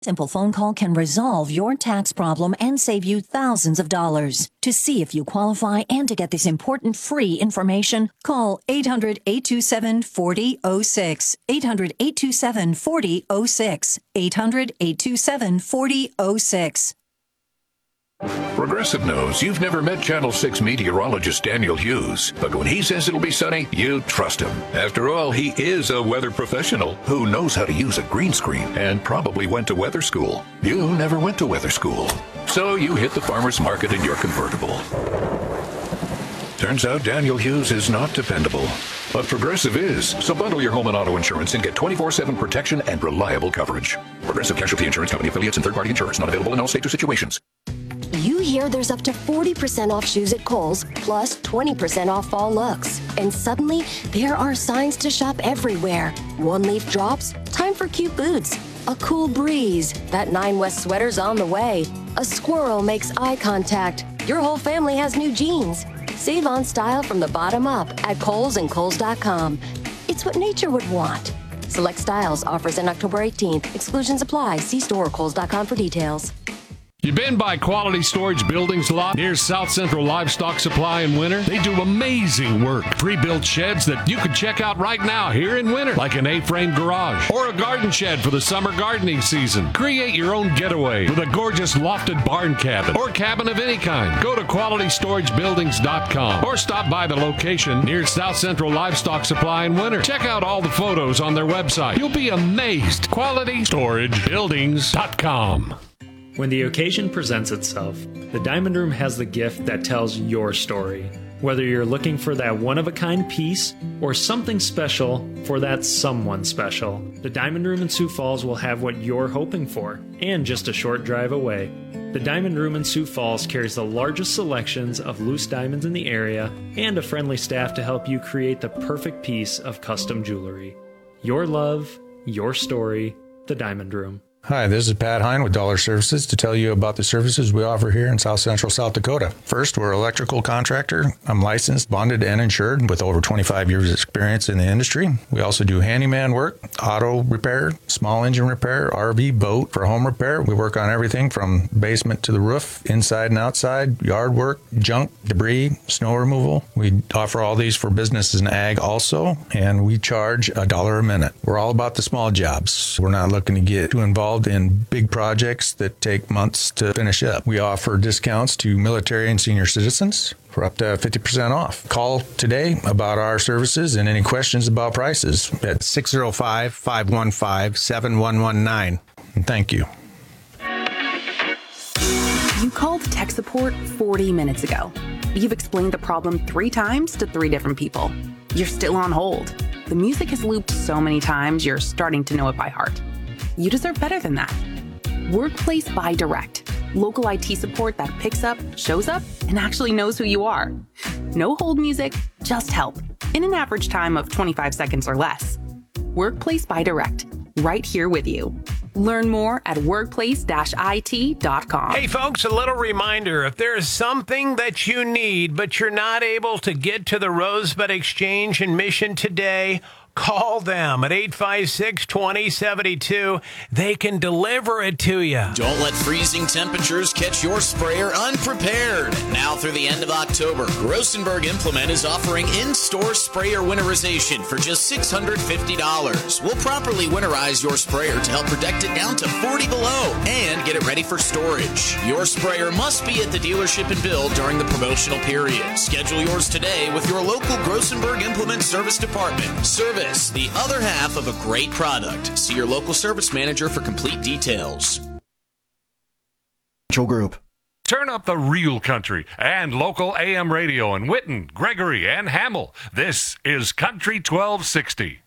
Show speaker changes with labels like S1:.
S1: Simple phone call can resolve your tax problem and save you thousands of dollars. To see if you qualify and to get this important free information, call 800-827-4006. 800-827-4006. 800-827-4006.
S2: Progressive knows you've never met Channel 6 meteorologist Daniel Hughes, but when he says it'll be sunny, you trust him. After all, he is a weather professional who knows how to use a green screen and probably went to weather school. You never went to weather school, so you hit the farmer's market in your convertible. Turns out Daniel Hughes is not dependable, but Progressive is. So bundle your home and auto insurance and get 24/7 protection and reliable coverage. Progressive Casualty Insurance Company affiliates and third-party insurance not available in all states or situations.
S3: You hear there's up to 40% off shoes at Kohl's, plus 20% off fall looks. And suddenly, there are signs to shop everywhere. One-leaf drops, time for cute boots. A cool breeze, that 9 West sweater's on the way. A squirrel makes eye contact. Your whole family has new jeans. Save on style from the bottom up at Kohl's and Kohl's.com. It's what nature would want. Select styles, offers in October 18th. Exclusions apply. See store or Kohl's.com for details.
S4: You been by Quality Storage Buildings lot near South Central Livestock Supply in Winter? They do amazing work. Pre-built sheds that you can check out right now here in winter, like an A-frame garage or a garden shed for the summer gardening season. Create your own getaway with a gorgeous lofted barn cabin or cabin of any kind. Go to QualityStorageBuildings.com or stop by the location near South Central Livestock Supply in Winter. Check out all the photos on their website. You'll be amazed. QualityStorageBuildings.com.
S5: When the occasion presents itself, the Diamond Room has the gift that tells your story. Whether you're looking for that one-of-a-kind piece or something special for that someone special, the Diamond Room in Sioux Falls will have what you're hoping for, and just a short drive away. The Diamond Room in Sioux Falls carries the largest selections of loose diamonds in the area and a friendly staff to help you create the perfect piece of custom jewelry. Your love, your story, the Diamond Room.
S6: Hi, this is Pat Hine with Dollar Services to tell you about the services we offer here in South Central South Dakota. First, we're an electrical contractor. I'm licensed, bonded, and insured with over 25 years experience in the industry. We also do handyman work, auto repair, small engine repair, RV, boat for home repair. We work on everything from basement to the roof, inside and outside, yard work, junk, debris, snow removal. We offer all these for business and ag also, and we charge $1 a minute. We're all about the small jobs. We're not looking to get too involved in big projects that take months to finish up. We offer discounts to military and senior citizens for up to 50% off. Call today about our services and any questions about prices at 605-515-7119. And thank you.
S7: You called tech support 40 minutes ago. You've explained the problem 3 times to 3 different people. You're still on hold. The music has looped so many times, you're starting to know it by heart. You deserve better than that. Workplace by Direct. Local IT support that picks up, shows up, and actually knows who you are. No hold music, just help. In an average time of 25 seconds or less. Workplace by Direct. Right here with you. Learn more at workplace-it.com.
S8: Hey folks, a little reminder, if there is something that you need but you're not able to get to the Rosebud Exchange in Mission today, call them at 856-2072. They can deliver it to you.
S9: Don't let freezing temperatures catch your sprayer unprepared. Now through the end of October, Rosenberg Implement is offering in-store sprayer winterization for just $650. We'll properly winterize your sprayer to help protect it down to 40 below and get it ready for storage. Your sprayer must be at the dealership and build during the promotional period. Schedule yours today with your local Rosenberg Implement Service Department. Service, the other half of a great product. See your local service manager for complete details.
S10: Group.
S4: Turn up the real country and local AM radio in Whitten, Gregory, and Hamill. This is Country 1260.